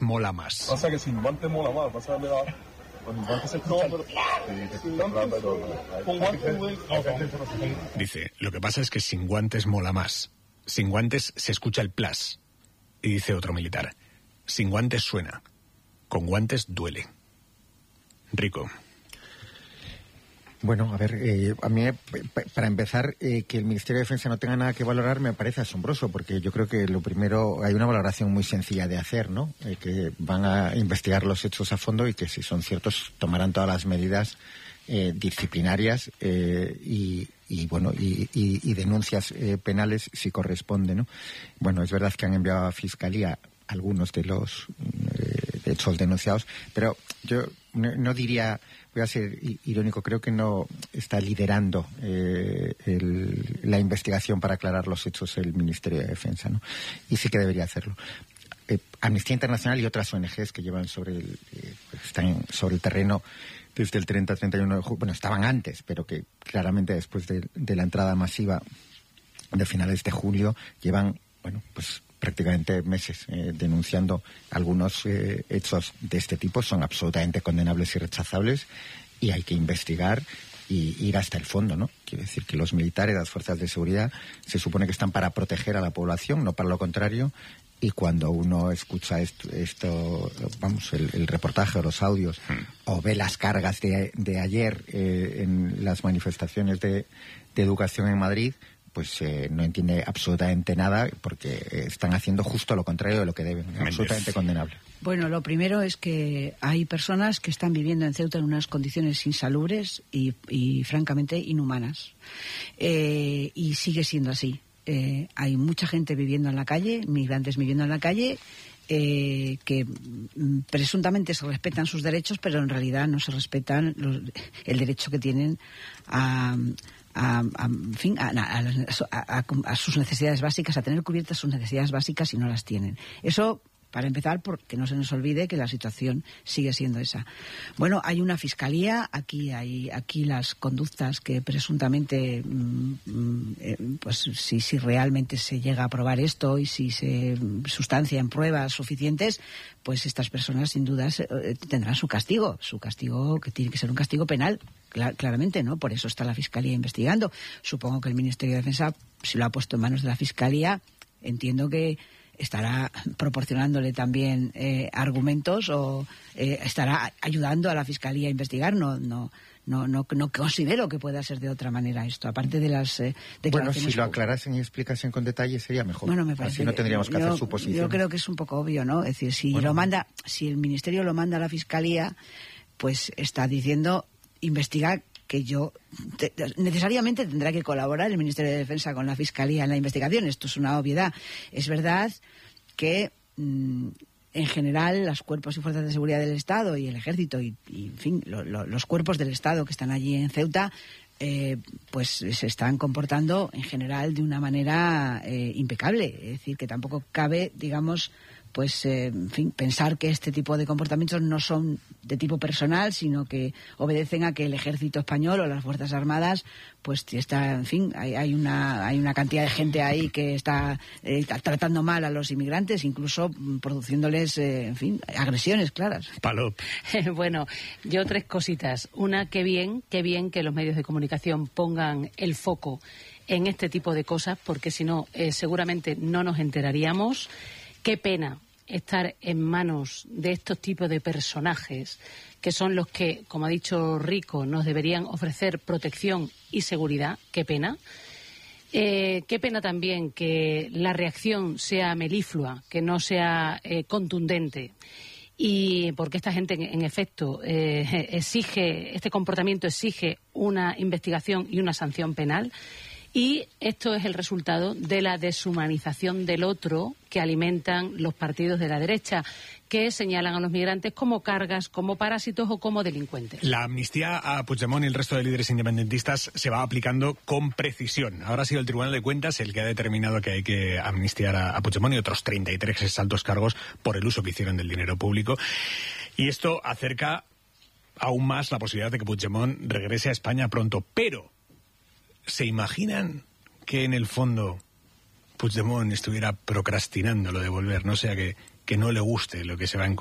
mola más. O sea que sin guantes mola más, pasa de la... Con guantes se escucha, pero... Con guantes, güey... Dice, lo que pasa es que sin guantes mola más. Sin guantes se escucha el plas. Y dice otro militar, sin guantes suena, con guantes duele. Rico. Bueno, a ver, a mí, para empezar, que el Ministerio de Defensa no tenga nada que valorar me parece asombroso, porque yo creo que lo primero, hay una valoración muy sencilla de hacer, ¿no? Que van a investigar los hechos a fondo y que, si son ciertos, tomarán todas las medidas disciplinarias y denuncias penales si corresponde, ¿no? Bueno, es verdad que han enviado a Fiscalía algunos de los hechos denunciados, pero yo no diría, voy a ser irónico, creo que no está liderando la investigación para aclarar los hechos el Ministerio de Defensa, ¿no? Y sí que debería hacerlo. Amnistía Internacional y otras ONGs que llevan están sobre el terreno desde el 30-31 de julio, bueno, estaban antes, pero que claramente después de la entrada masiva de finales de julio llevan, bueno, pues prácticamente meses denunciando algunos hechos de este tipo. Son absolutamente condenables y rechazables y hay que investigar y ir hasta el fondo, ¿no? Quiero decir que los militares, las fuerzas de seguridad, se supone que están para proteger a la población, no para lo contrario. Y cuando uno escucha esto vamos, el reportaje o los audios, o ve las cargas de ayer en las manifestaciones de educación en Madrid, pues no entiende absolutamente nada, porque están haciendo justo lo contrario de lo que deben. Absolutamente condenable. Bueno, lo primero es que hay personas que están viviendo en Ceuta en unas condiciones insalubres y francamente inhumanas. Y sigue siendo así. Hay mucha gente viviendo en la calle, migrantes viviendo en la calle, que presuntamente se respetan sus derechos, pero en realidad no se respetan el derecho que tienen a sus necesidades básicas, a tener cubiertas sus necesidades básicas, y no las tienen. Eso, para empezar, porque no se nos olvide que la situación sigue siendo esa. Bueno, hay una fiscalía, aquí las conductas que presuntamente, pues si realmente se llega a probar esto y si se sustancia en pruebas suficientes, pues estas personas sin duda tendrán su castigo que tiene que ser un castigo penal, claramente, ¿no? Por eso está la fiscalía investigando. Supongo que el Ministerio de Defensa, si lo ha puesto en manos de la fiscalía, entiendo que estará proporcionándole también argumentos o estará ayudando a la Fiscalía a investigar. No considero que pueda ser de otra manera esto, aparte de las declaraciones. Bueno, si lo aclarasen y explicasen con detalle sería mejor. Bueno, me parece. Así no tendríamos que hacer suposiciones. Yo creo que es un poco obvio, ¿no? Es decir, si el Ministerio lo manda a la Fiscalía, pues está diciendo investigar, que necesariamente tendrá que colaborar el Ministerio de Defensa con la Fiscalía en la investigación. Esto es una obviedad. Es verdad que en general los cuerpos y fuerzas de seguridad del Estado y el Ejército y en fin, los cuerpos del Estado que están allí en Ceuta, pues se están comportando en general de una manera impecable. Es decir, que tampoco cabe, digamos, pues, en fin, pensar que este tipo de comportamientos no son de tipo personal, sino que obedecen a que el Ejército Español o las Fuerzas Armadas, pues está, en fin, hay una cantidad de gente ahí que está tratando mal a los inmigrantes, incluso produciéndoles, en fin, agresiones claras. Palop. Bueno, yo tres cositas. Una, qué bien que los medios de comunicación pongan el foco en este tipo de cosas, porque si no, seguramente no nos enteraríamos. Qué pena estar en manos de estos tipos de personajes, que son los que, como ha dicho Rico, nos deberían ofrecer protección y seguridad. Qué pena. Qué pena también que la reacción sea meliflua, que no sea contundente. Y porque esta gente, en efecto, este comportamiento exige una investigación y una sanción penal. Y esto es el resultado de la deshumanización del otro que alimentan los partidos de la derecha, que señalan a los migrantes como cargas, como parásitos o como delincuentes. La amnistía a Puigdemont y el resto de líderes independentistas se va aplicando con precisión. Ahora ha sido el Tribunal de Cuentas el que ha determinado que hay que amnistiar a Puigdemont y otros 33 altos cargos por el uso que hicieron del dinero público. Y esto acerca aún más la posibilidad de que Puigdemont regrese a España pronto. Pero ¿se imaginan que en el fondo Puigdemont estuviera procrastinando lo de volver? No sea que no le guste lo que se va a encontrar